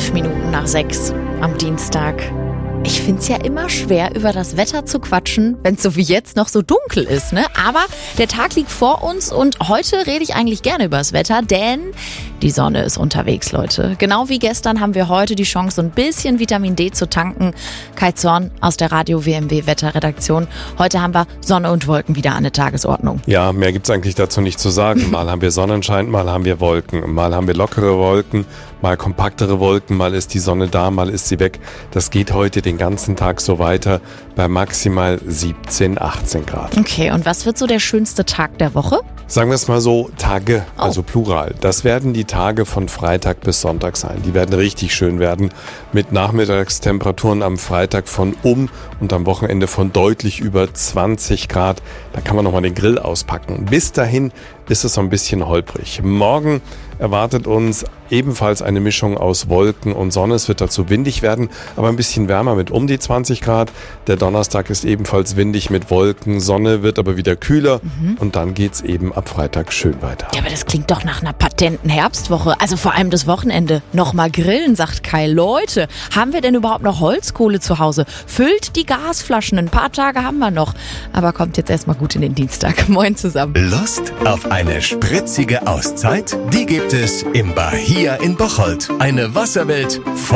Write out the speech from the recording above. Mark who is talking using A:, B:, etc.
A: 5:05 am Dienstag. Ich find's ja immer schwer, über das Wetter zu quatschen, wenn es so wie jetzt noch so dunkel ist, ne? Aber der Tag liegt vor uns und heute rede ich eigentlich gerne über das Wetter, denn die Sonne ist unterwegs, Leute. Genau wie gestern haben wir heute die Chance, so ein bisschen Vitamin D zu tanken. Kai Zorn aus der Radio WMW Wetterredaktion. Heute haben wir Sonne und Wolken wieder an der Tagesordnung.
B: Ja, mehr gibt's eigentlich dazu nicht zu sagen. Mal haben wir Sonnenschein, mal haben wir Wolken. Mal haben wir lockere Wolken, mal kompaktere Wolken, mal ist die Sonne da, mal ist sie weg. Das geht heute den ganzen Tag so weiter bei maximal 17, 18 Grad.
A: Okay, und was wird so der schönste Tag der Woche?
B: Sagen wir es mal so, Tage, also Plural. Das werden die Tage von Freitag bis Sonntag sein. Die werden richtig schön werden mit Nachmittagstemperaturen am Freitag von und am Wochenende von deutlich über 20 Grad. Da kann man nochmal den Grill auspacken. Bis dahin ist es so ein bisschen holprig. Morgen erwartet uns ebenfalls eine Mischung aus Wolken und Sonne. Es wird dazu windig werden, aber ein bisschen wärmer mit um die 20 Grad. Der Donnerstag ist ebenfalls windig mit Wolken. Sonne wird aber wieder kühler und dann geht's eben ab Freitag schön weiter.
A: Ja, aber das klingt doch nach einer patenten Herbstwoche. Also vor allem das Wochenende. Nochmal grillen, sagt Kai. Leute, haben wir denn überhaupt noch Holzkohle zu Hause? Füllt die Gasflaschen. Ein paar Tage haben wir noch. Aber kommt jetzt erstmal gut in den Dienstag. Moin zusammen.
C: Lust auf eine spritzige Auszeit? Die gibt es im Bahia in Bocholt. Eine Wasserwelt voll